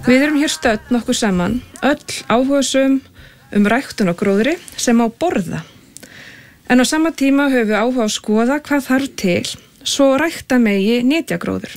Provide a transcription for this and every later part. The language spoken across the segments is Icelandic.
Við erum hér stödd nokkuð saman, öll áhugasöm ræktun á gróðri sem á borða. En á sama tíma höfum við áhuga á að skoða hvað þarf til svo rækta megi nytjagróður.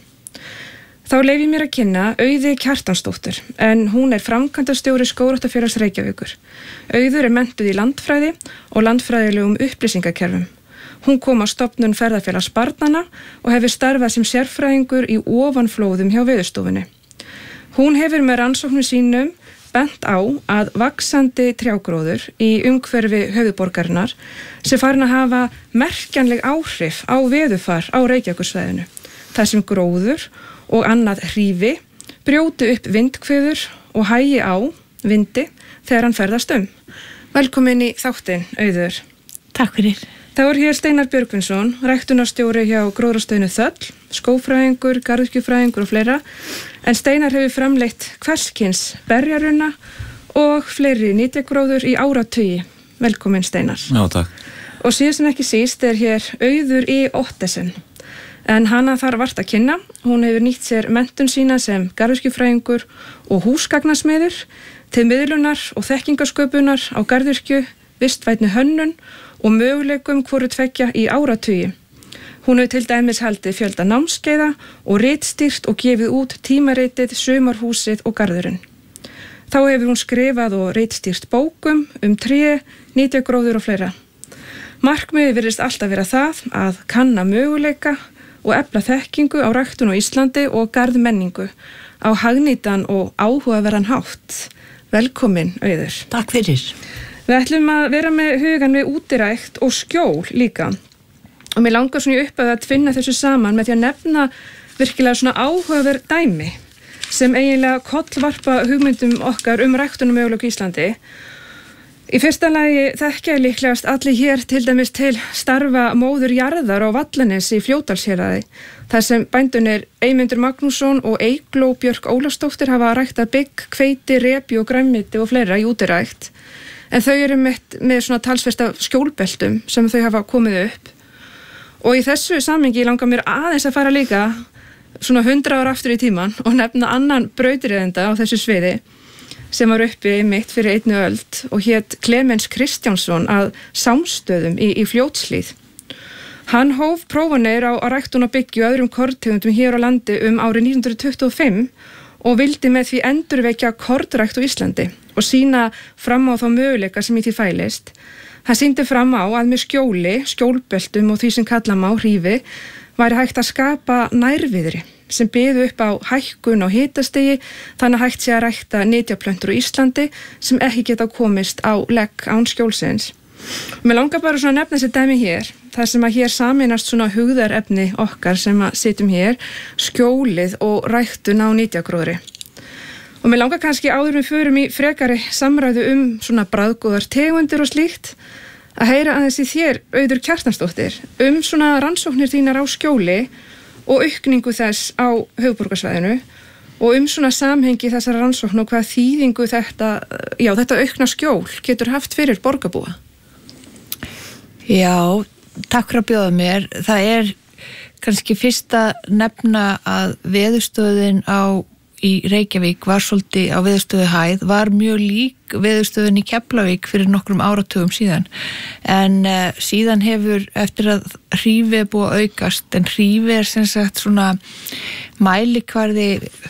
Þá leyfi mér að kynna Auði Kjartansdóttur, en hún framkvæmdastjóri Skógræktarfélags Reykjavíkur. Auður menntuð í landfræði og landfræðilegum upplýsingakerfum. Hún kom á stofnun Ferðafélags barnanna og hefur starfað sem sérfræðingur í ofanflóðum hjá Veðurstofunni. Hún hefur með rannsóknum sínum bent á að vaxandi trjágróður í umhverfi höfuðborgarinnar sem farin að hafa merkjanleg áhrif á veðurfar á Reykjavíkursvæðinu. Það sem gróður og annað hrífi brjóti upp vindhviður og hægi á vindi þegar hann ferðast Velkomin í þáttinn, Auður. Takk fyrir. Það hér Steinar Björgvinsson, ræktunarstjóri hjá Gróðrarstöðinni Þöll, skógfræðingur, garðyrkjufræðingur og fleira, en Steinar hefur framleitt hverskyns berjarunna og fleiri nytjagróður í áratugi. Velkomin, Steinar. Já, takk. Og síðast en ekki síst hér Auður í Ottesen, en hana þarf vart að kynna. Hún hefur nýtt sér menntun sína sem garðyrkjufræðingur og húsgagnasmiður til miðlunar og þekkingasköpunar á garðyrkju, vistvænni hönnun og möguleikum hvoru tveggja í áratugi. Hún hefur til dæmis haldið fjölda námskeiða og ritstýrt og gefið út tímaritið Sumarhúsið og garðurinn. Þá hefur hún skrifað og ritstýrt bókum tré, nytjagróður og fleira. Markmiðið virðist alltaf vera það að kanna möguleika og efla þekkingu á ræktun á Íslandi og garðmenningu á hagnýtan og áhugaverðan hátt. Velkomin, Auður. Takk fyrir. Við ætlum að vera með hugan við útirækt og skjól líka. Og mér langar svona í upphafi að tvinna þessu saman með því að nefna virkilega svona áhugaverð dæmi sem eiginlega kollvarpa hugmyndum okkar ræktunum möguleika í Íslandi. Í fyrsta lagi þekkja líklegast allir hér til dæmis til starfa móður jarðar á Vallanesi í Fljótdalshéraði, þar sem bændurnir Eymundur Magnússon og Eygló Björk Ólafsdóttir hafa ræktað bygg, hveiti, repi og grænmeti og fleira í útirækt. En þau eru með svona talsvert af skjólbeltum sem þau hafa komið upp. Og í þessu samhengi langar mér aðeins að fara líka svona 100 ára aftur í tíman og nefna annan brautriðenda á þessu sviði sem var uppi mitt fyrir 1 öld og hét Klemens Kristjánsson að Sámstöðum í Fljótshlíð. Hann hóf prófanir á ræktun og byggju öðrum korntegundum hér á landi árið 1925 og vildi með því endurvekja kornrækt á Íslandi og sýna fram á þá möguleika sem í því fælist. Hann sýndi fram á að með skjóli, skjólbeltum og því sem kalla má hrífi væri hægt að skapa nærviðri sem byðu upp á hækkun á hitastigi þannig að hægt sé að rækta nytjaplöntur á Íslandi sem ekki geta komist á legg án skjólsins. Mér langar bara svona að nefna þessi dæmi hér, þar sem að hér sameinast svona hugðarefni okkar sem að sitjum hér, skjólið og ræktun á nytjagróðri. Og mér langar kannski áður við förum í frekari samræðu svona bragðgóðar tegundir og slíkt, að heyra aðeins í þér, Auður Kjartansdóttir, svona rannsóknir þínar á skjóli og aukningu þess á höfuðborgarsvæðinu og svona samhengi þessara rannsókn og hvað þýðingu þetta aukna skjól getur haft fyrir borgarbúa. Já, takk fyrir að bjóða mér. Það kannski fyrst að nefna að Veðurstöðin í Reykjavík var svolítið á Veðurstöðu hæð, var mjög lík Veðurstöðin í Keflavík fyrir nokkrum áratugum síðan. En síðan hefur, eftir að hrífi búið að aukast, en hrífi sem sagt svona mælikvarði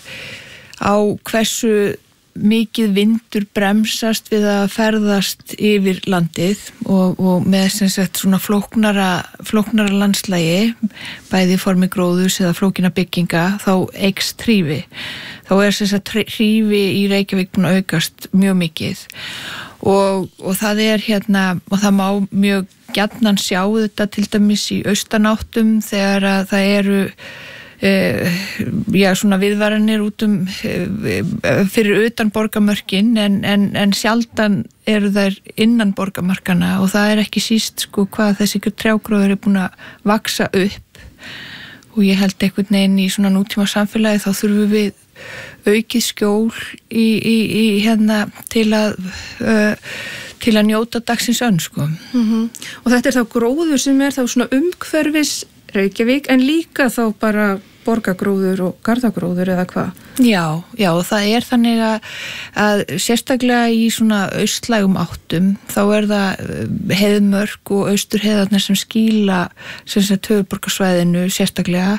á hversu mikið vindur bremsast við að ferðast yfir landið og með sem sagt svona flóknara landslægi, bæði í formi gróðurs eða flókina bygginga, þá eykst hrífi. Þá sem sagt hrífi í Reykjavík búin að aukast mjög mikið og það og það má mjög gjarnan sjá þetta til dæmis í austanáttum þegar að það eru svona viðvaranir fyrir utan borgarmörkin en sjaldan eru þær innan borgarmarkana og það ekki síst hvað þessi trjágróður búin að vaksa upp og ég held einhvern veginn í svona nútíma samfélagi þá þurfum við aukið skjól til að njóta dagsins önn Og þetta þá gróður sem þá svona umhverfis Reykjavík en líka þá bara borgagróður og garðagróður eða hvað? Já, það þannig að sérstaklega í svona austlægum áttum þá það heiðmörk og austurheiðarnar sem skýla sem sagt höfuðborgarsvæðinu sérstaklega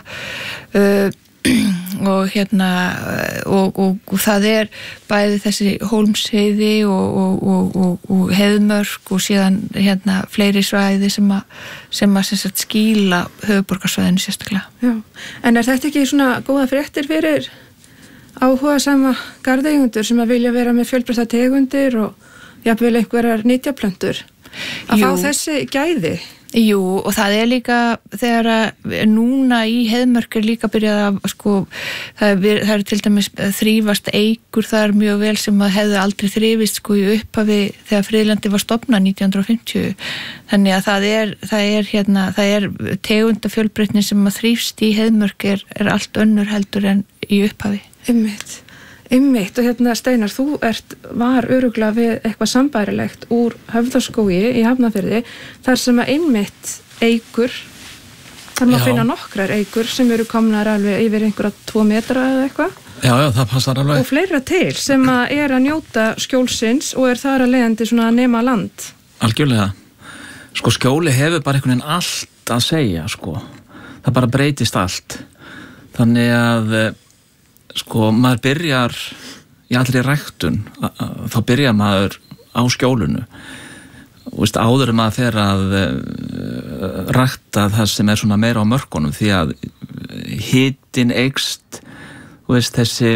og og það bæði þessi Hólmsheiði og heiðmörk og síðan fleiri svæði sem sagt skýla höfuðborgarsvæðinu sérstaklega. Já, en þetta ekki svona góða fréttir fyrir áhugasama garðeigendur sem að vilja vera með fjölbreytta tegundir og jafnvel einhverjar nytjaplöntur að fá þessi gæði? Jú, og það líka þegar núna í heiðmörk líka byrjað að það til dæmis þrífast eikur þar mjög vel sem að hefðu aldrei þrifist í upphafi þegar friðlandi var stofnað 1950. Þannig að það tegundafjölbreytni sem að þrífst í heiðmörk allt önnur heldur en í upphafi. Einmitt og Steinar, þú var örugglega við eitthvað sambærilegt úr Höfðaskógi í Hafnarfirði þar sem að einmitt eikur, þar má finna nokkrar eikur sem eru komnar alveg yfir einhverja 2 metra eða eitthvað. Já, það passar alveg. Og fleira til sem að njóta skjólsins og þar að leiðandi svona að nema land. Algjörlega. Skjóli hefur bara einhvern veginn allt að segja, Það bara breytist allt. Þannig að maður byrjar í allri ræktun, þá byrjar maður á skjólinu og áður maður fer að rækta það sem svona meira á mörkunum því að hitinn eykst þessi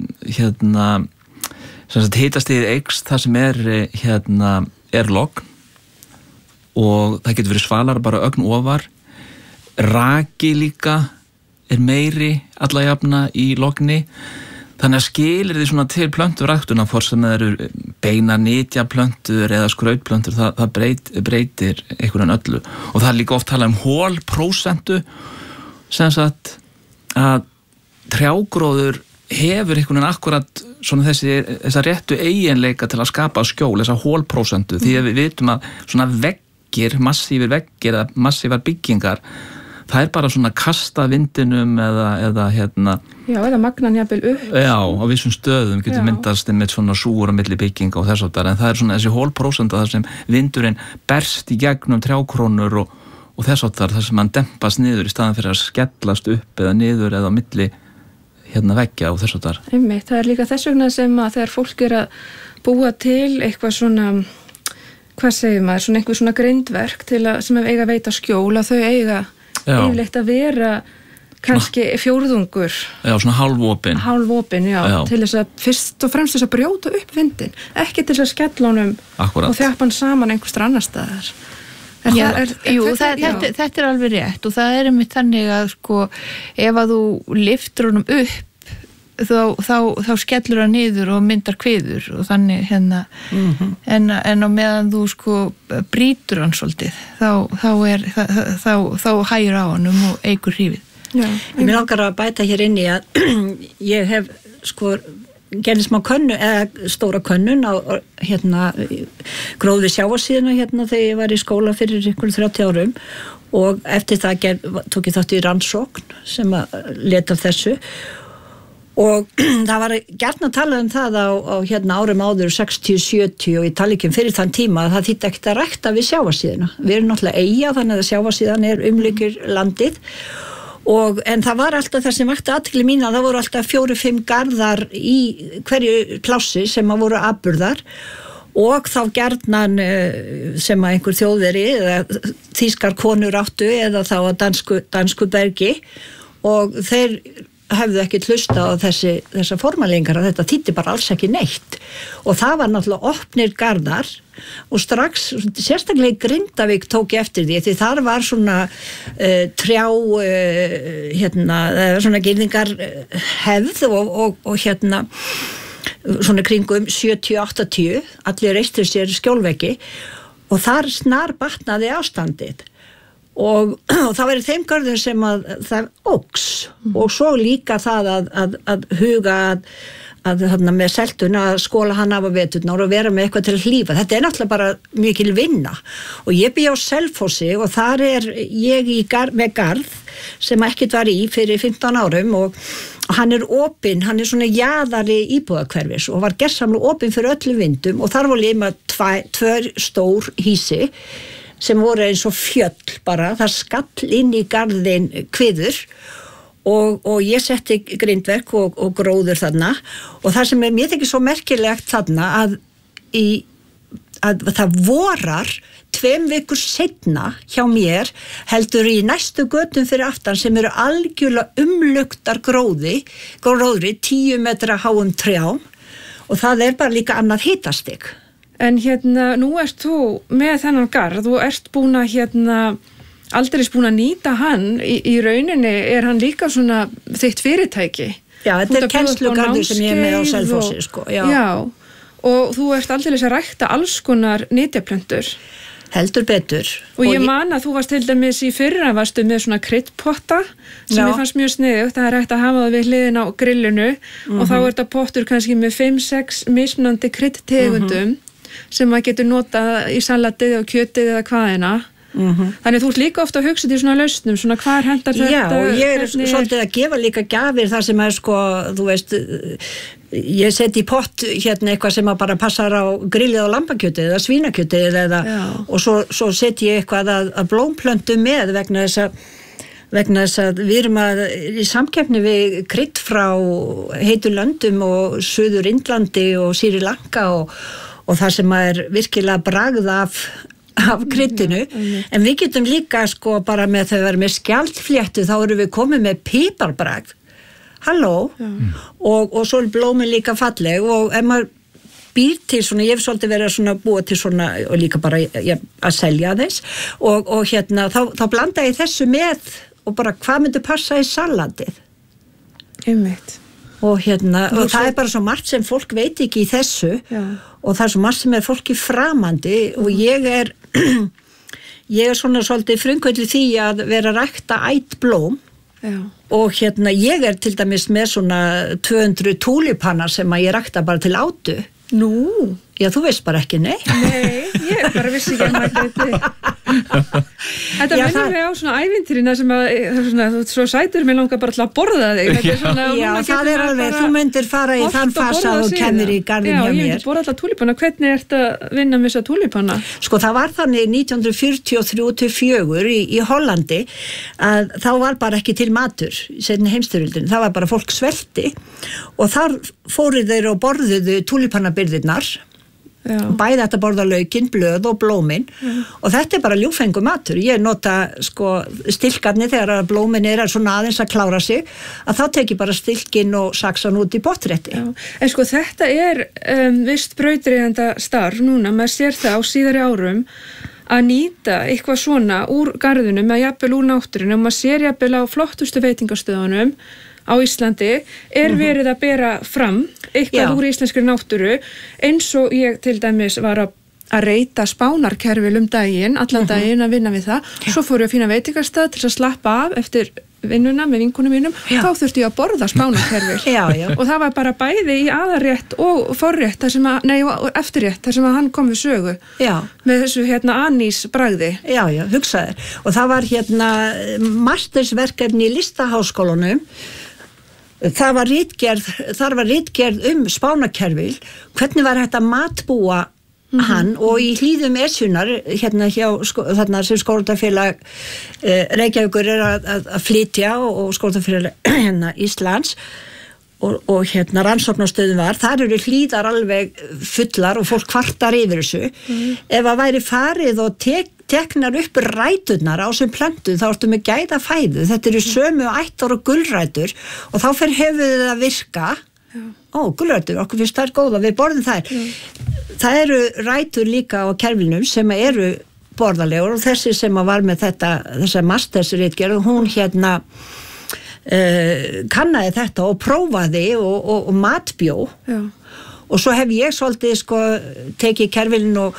hitastigið eykst það sem logn og það getur verið svalara bara ögn ofar raki líka meiri alla jafna í logni þannig að skilir því svona til plönturæktuna hvort sem það eru beina nytjaplöntur eða skrautplöntur það breytir einhverjan öllu og það líka oft talað hólprósentu sem sagt að trjágróður hefur einhvern veginn akkurat svona þessa réttu eiginleika til að skapa skjól, þessa hólprósentu því að við vitum að svona veggir, massífir veggir eða massífar byggingar það bara svona kasta vindinum eða Já, eða magnan jafnvel upp. Já, á vissum stöðum getur myndast með svona súr á milli bygginga og þess áttar, en það svona þessi hólprósenta þar sem vindurinn berst í gegnum trjákrónur og þess áttar þar sem hann dempast niður í staðan fyrir að skellast upp eða niður eða á milli veggja og þess áttar. Einmitt, það líka þess vegna sem að þegar fólk að búa til eitthvað svona, hvað segir maður, svona einhver svona grindverk til að, sem eiga að veita skjól að þau eiga yfirleitt að vera kannski fjórðungur. Já, svona hálfopin. Hálfopin, já, til þess að fyrst og fremst þess að brjóta upp vindin, ekki til þess að skella honum og þjappa hann saman einhverstað annar staðar. Þetta alveg rétt og það einmitt þannig að ef að þú lyftir honum upp þá skellur hann niður og myndar kviður og þannig en á meðan þú brýtur hann svolítið þá hægir á honum og eykur hrífið. Ég langar að bæta hér inn í að ég hef gerði smá könnu eða stóra könnun á gróði sjávarsíðuna þegar ég var í skóla fyrir ykkur 30 árum og eftir það tók ég þátt í rannsókn sem að leta af þessu og það var gjarnan að tala það á árum áður 60-70 og ég tala ekki fyrir þann tíma að það þýtti ekkert að rækta við sjávarsíðuna. Við erum náttúrulega eyja þannig að sjávarsíðan umlykir landið en það var alltaf það sem vakti athygli mín að það voru alltaf 4-5 garðar í hverju plássi sem að voru afburðar og þá gjarnan sem að einhver þjóðveri eða þýskar konur áttu eða þá að dansku bergi og þeir hefðu ekki hlusta á þessa formalingar að þetta þýddi bara alls ekki neitt og það var náttúrulega opnir garðar og strax sérstaklega í Grindavík tók ég eftir því þar var svona trjá svona girðingar hefð og svona kringum 70-80 allir reistur sér skjólveggi og þar snar batnaði ástandið og það var í þeim görðum sem að það óks og svo líka það að huga þarna með seltun að skóla hann af á veturnar og vera með eitthvað til að hlífa. Þetta náttúrulega bara mikil vinna og ég bý á Selfossi og þar ég með garð sem ekkert var í fyrir 15 árum og hann opinn, hann svona jaðari íbúðahverfis og var gersamlega opinn fyrir öllum vindum og þar voru líma tvö stór hísi sem voru eins og fjöll bara, það skall inn í garðin kviður og ég setti grindverk og gróður þarna og það sem mér þykir svo merkilegt þarna að það vorar 2 vikur seinna hjá mér heldur í næstu götum fyrir aftan sem eru algjörlega umluktar gróðri 10 metra háum trjám og það bara líka annað hitastig. En nú ert þú með þennan garð og ert búin að aldrei búin að nýta hann í rauninni hann líka svona þitt fyrirtæki. Já, þetta kennslugarður sem ég með á Selfossi sko. Já, og þú ert aldrei að rækta alls konar nytjaplöntur. Heldur betur. Og ég man að þú varst til dæmis í fyrra varstu með svona kryddpotta sem ég fannst mjög sniðugt, það hægt að hafa það við hliðin á grillinu og þá þetta pottur kannski með 5-6 mismunandi kryddtegundum sem maður getur notað í salatið og kjötið eða hvaðina. Þannig þú ert líka ofta að hugsa til svona lausnum, svona hvað hendar þetta? Já, og ég svolítið að gefa líka gjafir þar sem sko, þú veist, ég seti í pott eitthvað sem bara passar á grillið á lambakjötið eða svínakjötið og svo seti ég eitthvað að blómplöntu með vegna þess að við erum í samkeppni við krydd frá heitu löndum og Suður Indlandi og Sri Lanka og það sem virkilega bragð af kryddinu, en við getum líka sko bara með þau verið með skjaldfléttu þá erum við komið með piparbragð og svo blómin líka falleg og ef maður býr til svona, ég hef svolítið verið að búa til svona og líka bara að selja þess og þá blanda ég þessu með og bara hvað myndi passa í salatið einmitt og það bara svo margt sem fólk veit ekki í þessu og það svo margt sem fólki framandi og ég svona svolítið frumkvöldið því að vera að rækta ætblóm og ég til dæmis með svona 200 túlipanna sem að ég rækta bara til átu. Nú? Já, þú veist bara ekki, nei? Nei, ég bara vissi ekki að maður geti. Þetta minnir mig á svona ævintýrina sem að svo sætur mér langar bara til að borða þig. Já, það alveg, þú myndir fara í þann fasa og kennir í garðin hjá mér. Já, ég myndi borða alltaf túlipanna. Hvernig ert að vinna með þessa túlipanna? Sko, það var þannig 1943-4 í Hollandi að þá var bara ekki til matur í seinni heimsstyrjöldinni. Það var bara fólk svelti og þar fóru þeir og borðuðu túlipannabirgðirnar. Bæði þetta borða laukinn, blöð og blómin og þetta bara ljúfengur matur. Ég nota sko stilkarnir þegar blómin svona aðeins að klára sig að þá tek ég bara stilkinn og saksan út í pottrétti. En sko þetta vist brautryðjandi starf núna, maður sér það á síðari árum að nýta eitthvað svona úr garðinum eða jafnvel úr náttúrunum og maður sér jafnvel á flottustu veitingastöðunum á Íslandi verið að bera fram eitthvað úr íslenskri náttúru eins og ég til dæmis var að reyta spánarkerfil daginn, allan daginn að vinna við það svo fór ég að finna veitingastað til að slappa af eftir vinnuna með vinkunum mínum þá þurfti ég að borða spánarkerfil og það var bara bæði í aðarrétt og forrétt, og eftirrétt þar sem að hann kom við sögu með þessu anís bragði. Já, hugsaður og það var mastersverkefni í Listaháskólanum. Það var ritgerð spánakerfil, hvernig var hægt að matbúa hann og í hlíðum Esjunar hjá þarna sem skólatafélag Reykjavíkur að flytja og skólatafélag Íslands og rannsóknarstöðum þar eru hlíðar alveg fullar og fólk kvartar yfir þessu ef að væri farið og teknar upp ræturnar á sem plöntu þá ertu með gæða fæðu, þetta eru sömu ættar og gulrætur og þá fer höfuðið að virka gulrætur, okkur finnst þær góða, við borðum þær það eru rætur líka á kerfinum sem eru borðalegur og þessi sem var með þessa mastersritgerð hún kannaði þetta og prófaði og matbjó og svo hef ég svolítið sko tekið kerfilin og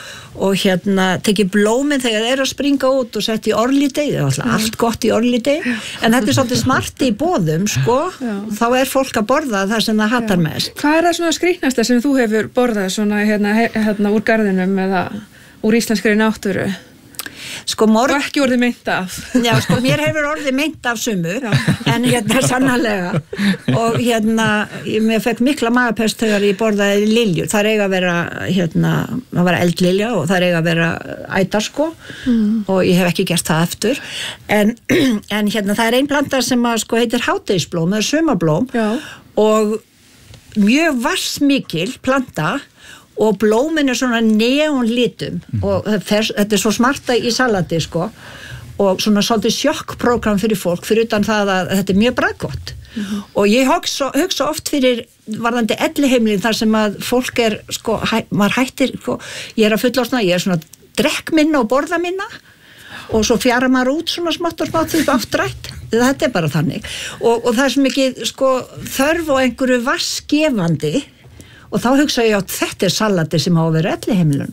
tekið blómin þegar þeir að springa út og sett í orlítið, allt gott í orlítið, en þetta svolítið smart í boðum sko, þá fólk að borða það sem það hattar mest. Hvað það svona skrýtnasta sem þú hefur borðað svona hérna úr garðinum eða úr íslenskri náttúru? Sko og ekki orðið meint af. Já, sko mér hefur orðið meint af sumu, en sannarlega, og mér fekk mikla magapest þegar ég borðaði liljur, það eiga að vera það var eldlilja og það eiga að vera ætar sko, og ég hef ekki gert það eftir, en það ein planta sem að sko heitir hádegisblóm eða sumarblóm, og mjög vassmikil planta, og blómin svona neonlitum og þetta svo smarta í salati sko, og svona svolítið sjokkprogram fyrir fólk, fyrir utan það að þetta mjög bragðgott og ég hugsa oft fyrir varðandi elliheimilin þar sem að fólk sko, maður hættir sko, ég að fullorðna, ég svona drekk minna og borða minna og svo fjara maður út svona smátt og smátt því aftrætt, þetta bara þannig og það svo mikið sko þörf og einhverju vassgefandi. Og þá hugsa ég að þetta salati sem á að vera elliheimilun.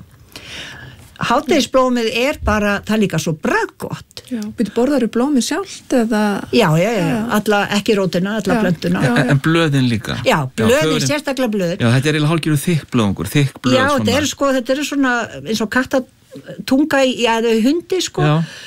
Hádegisblómið bara, það líka svo bragðgott. Já, byrju borðaru blómið sjálft eða? Já, ekki rótina, alla plöntuna. En blöðin líka? Já, blöðin, sérstaklega blöðin. Já, þetta eiginlega hálfgerður þykk blöð svona. Já, þetta svona eins og kattatunga í hundi sko.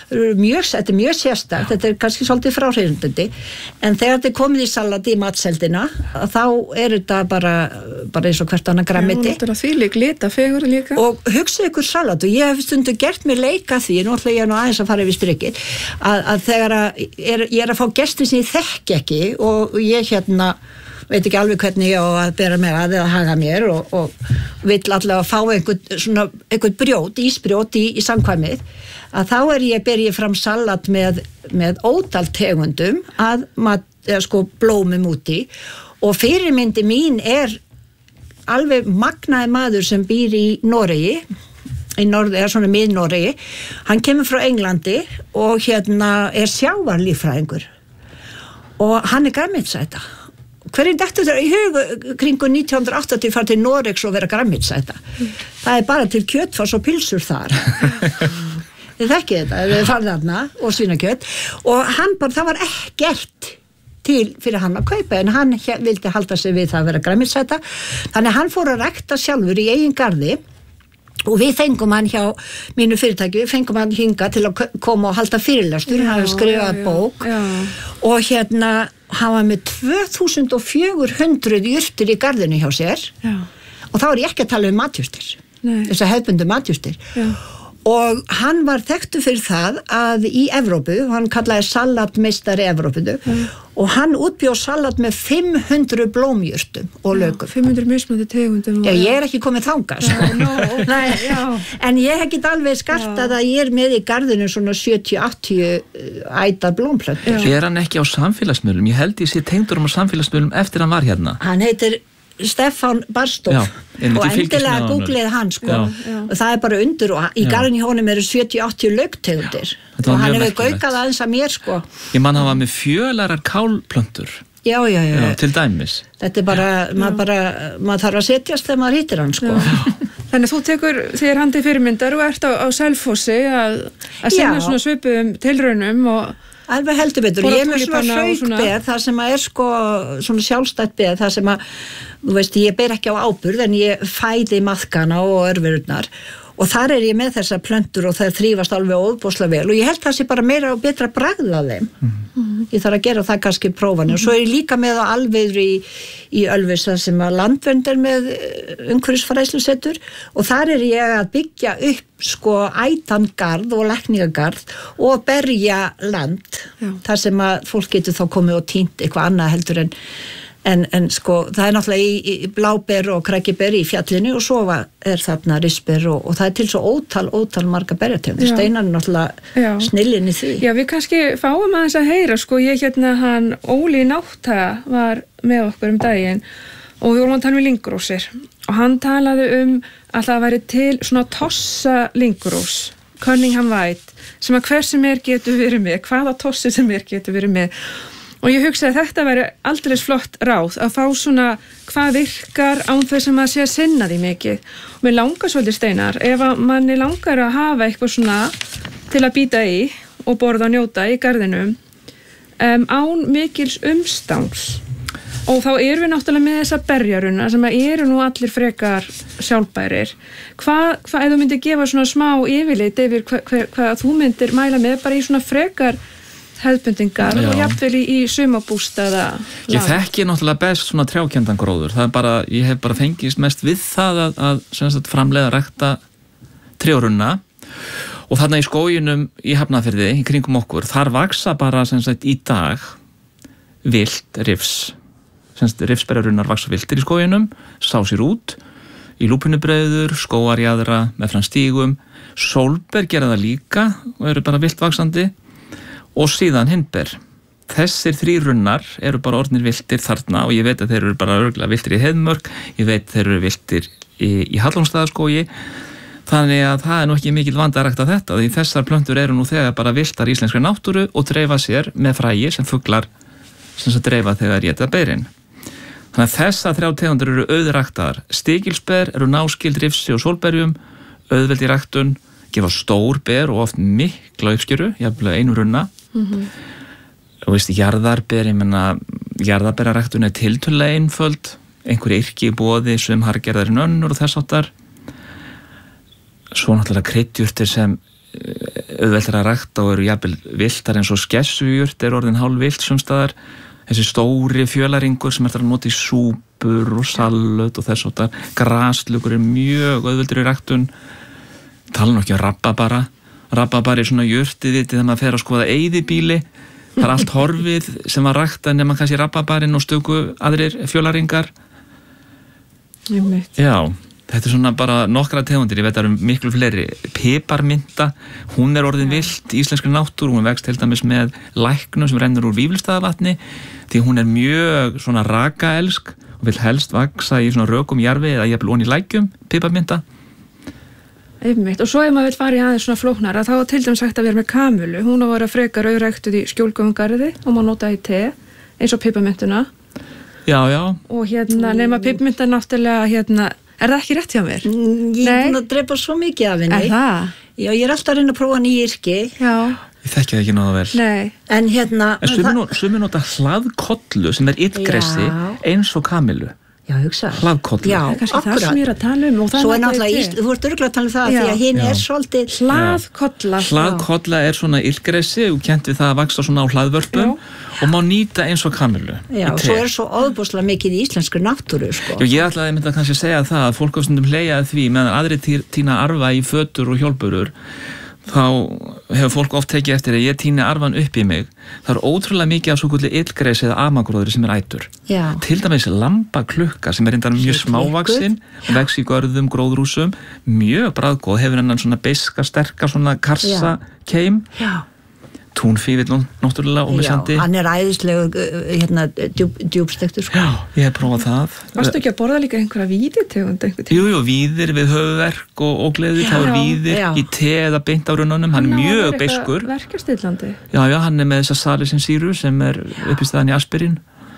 Þetta mjög sérstakt, þetta kannski svolítið fráhrindandi, en þegar þetta komið í salati í matseldina, þá þetta bara eins og hvert annað grænmeti. Já, þetta þvílík litafegur líka. Og hugsið ykkur salat, og ég hef stundu gert mér leika því, náttúrulega ég aðeins að fara yfir strikið, að þegar ég að fá gesti sem ég þekki ekki, og ég veit ekki alveg hvernig ég á að bera mig að eða haga mér og vill allavega fá einhvern ísbrjót í samkvæmið, að þá ber ég fram salat með ótal tegundum sko blómum úti, og fyrirmyndi mín alveg magnaði maður sem býr í Noregi, svona mið-Noregi, hann kemur frá Englandi og sjávarlíffræðingur og hann grænmetisæta. Hverjum dettur þeirra í hug kringu 1980 fara til Noregs og vera grænmetisæta? Það bara til kjötfars og pilsur þar. Þið þekkið þetta, þið farið þarna og svínakjöt, og hann það var ekkert til fyrir hann að kaupa, en hann vildi halda sig við það að vera grænmetisæta, þannig að hann fór að rækta sjálfur í eigin garði, og við fengum hann hjá mínu fyrirtæki, við fengum hann hinga til að koma og halda fyrirlestur, hann hafði skrifað bók, og hann var með 2400 jurtir í garðinu hjá sér, og þá ég ekki að tala matjurtir, þess að hefðbundu matjurtir, og hann var þekktur fyrir það að í Evrópu, hann kallaði salatmeistari Evrópu, og hann útbjóð salat með 500 blómjurtum og laukum. 500 mismunandi tegundum. Já, ég ekki komið þangað. En ég hef ekki alveg skartað að ég með í garðinu svona 70-80 ætar blómplöntur. Hann ekki á samfélagsmiðlum? Ég held ég sé tengdur á samfélagsmiðlum eftir hann var hérna. Hann heitir Stefán Barstof, og endilega googlið hann sko, og það bara undur, og í garðin í honum 70-80 lauktegundir, og hann hefur gaukað aðeins að mér sko. Ég man hann var með fjölarar kálplöntur. Já, til dæmis. Þetta bara, maður þarf að setjast þegar maður hittir hann sko. Þannig að þú tekur þér handið fyrirmyndar og ert á Selfossi að sinna svona svipuðum tilraunum og alveg heldur betur, ég með svona hraukbeð, það sem sko svona sjálfstætt beð, það sem þú veist, ég ber ekki á áburð, en ég fæði maðkana og örverurnar, og þar ég með þessar plöntur og það þrífast alveg óbúslega vel, og ég held það sé bara meira og betra bragð af þeim. Ég þarf að gera það kannski prófani, og svo ég líka með á Alviðru í Ölfus, það sem að Landvernd með umhverfisfræðslusetur, og þar ég að byggja upp sko ætangarð og lækningagarð og berja land, þar sem að fólk getur þá komið og tínt eitthvað annað heldur en sko það náttúrulega í bláber og krækiber í fjallinu, og svo þarna risper og það til svo ótal marga berjategundir. Steinar náttúrulega snillin í því. Já, við kannski fáum aðeins að heyra sko, ég hann Óli Nátta var með okkur daginn, og við vorum að tala um lyngrósir, og hann talaði að það væri til svona tossa lyngrós, Cunningham White, sem að hver sem getur verið með, hvaða tossi sem getur verið með, Og ég hugsa að þetta væri aldrei flott ráð að fá svona hvað virkar án þess að maður sé að sinna því mikið. Og mér langar svolítið Steinar, ef að manni langar að hafa eitthvað svona til að býta í og borða og njóta í garðinum án mikils umstangs. Og þá erum við náttúrulega með þessa berjaruna sem eru nú allir frekar sjálfbærir. Hvað ef þú myndir gefa svona smá yfirlit yfir hvað þú myndir mæla með bara í svona frekar hefðbundingar og jafnvel í sumarbústaða. Ég þekki náttúrulega best svona trjákenndan gróður. Það bara, ég hef bara fengist mest við það að framleiða rækta trjárunna og þarna í skóginum í Hafnarfirði, í kringum okkur, þar vaksa bara í dag vilt rifs. Rifsberjarunnar vaksa viltir í skóginum, sá sér út, í lúpinubreiður, skógarjaðra, meðfram stígum, sólber gera það líka og eru bara vilt vaksandi. Og síðan hindber. Þessir 3 runnar eru bara orðnir viltir þarna og ég veit að þeir eru bara örgulega viltir í Heiðmörk, ég veit þeir eru viltir í Hallómsstaðaskógi, þannig að það nú ekki mikil vandi að rækta þetta, því þessar plöntur eru nú þegar bara viltar í íslenskri náttúru og dreifa sér með fræi sem fuglar sem dreifa þegar éta berin. Þannig að þessar 3 tegundir eru auðræktaðar. Stikilsber eru náskyld rifsi og sólberjum, auðveld í ræktun, gefa stór ber og oft mikla uppskeru, jafnvel einu runna. Og jarðarber, ég menna jarðarberjaræktun tiltölulega einföld, einhver yrki í boði, sum hargerðar en önnur og þess áttar. Svo náttúrulega kryddjurtir sem auðvelt að rækta og eru jafnvel viltar eins og skessujurt orðin hálfvilt sumstaðar. Þessi stóri fjölaringur sem að nota í súpur og salut og þess áttar. Graslugur mjög auðveldur í ræktun. Tala nú ekki rababara. Rababari er svona jurtið vitið þegar maður fer að skoða eyðibíli. Það allt horfið sem var ræktað nema kannski rababarinn og stöku aðrir fjölaringar. Já, þetta svona bara nokkra tegundir, ég veit að miklu fleiri. Piparmynta, hún orðin vilt í íslenskri náttúru, hún vext til dæmis með læknum sem rennur úr Vífilsstaðavatni því hún mjög svona rakaelsk og vil helst vaksa í svona rökum jarfi eða jafnvel ofan í lækjum, piparmynta. Einmitt. Og svo ef maður vil fara í aðeins svona flóknara þá til dæmis hægt að vera með kamilu. Hún að vera frekar auðræktuð í skjólgöfungarði og maður nota í te eins og piparmyntuna. Já. Og nema piparmynta náttúrulega er það ekki rétt hjá mér? Ég er búin að drepa svo mikið af henni. Er það? Já, ég er alltaf að reyna að prófa nýja yrki. Já. Ég þekki það ekki náða vel. Nei. En sumir nota hlaðkollu sem illgressi eins og kamilu. Já, hugsa. Hlaðkollu. Já, kannski það sem ég er að tala um. Svo náttúrulega, þú ert örugglega að tala um það því að hinn svolítið hlaðkolla. Hlaðkolla svona illgressi og kennt við það að vaksa svona á hlaðvörpum og má nýta eins og kamilu. Já, svo svo ofboðslega mikið í íslenskri náttúru, sko. Já, ég ætlaði að kannski segja það að fólk á stundum hlegja að því meðan aðrir tína arfa í fötur og hjólburur þá hefur fólk oft tekið eftir að ég tíni arfan upp í mig. Það ótrúlega mikið af svoköllu illgresi eða amagróðri sem ætur. Já. Til dæmis lambaklukka sem reyndar mjög smávaksin, vex í görðum, gróðrúsum, mjög bragðgóð, hefur hennan svona beiska, sterka, svona karsa keim. Já. Túnfífill náttúrulega ómissandi. Já, hann æðislegur djúpstektur, sko. Já, ég hef prófað það. Varstu ekki að borða líka einhverja víðitegund? Jú, víðir við höfuverk og gleði, þá víðir í te eða beint á runnunum, hann mjög beiskur. Verkjastillandi. Já, hann með þessa salicin-sýru sem upp í staðan í aspirín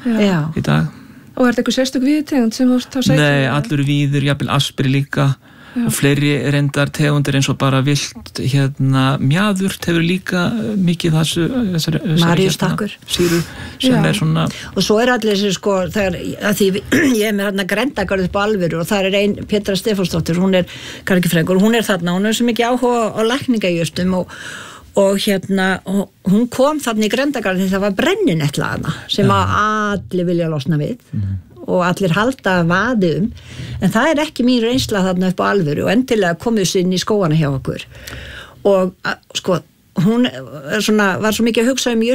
í dag. Og er þetta eitthvað sérstök víðitegund sem þú þá segir? Nei, allur víðir, jafnvel aspiri líka. Og fleiri reyndar tegundir eins og bara vilt mjaðurt hefur líka mikið þessari Maríustakkur sýru sem er svona. Og svo allir þessi sko þegar að því ég er með Grendagarð upp á Alvöru og það ein Petra Stefánsdóttir, hún kargifræðingur, hún þarna, hún svo mikið áhuga á lækningajurtum og hún kom þarna í Grendagarð því það var brenninetla þarna sem að allir vilja losna við. Og allir halda vaði en það er ekki mín reynsla þarna upp á Alvöru og endilega komið sér inn í skóana hjá okkur og sko hún var svo mikið að hugsa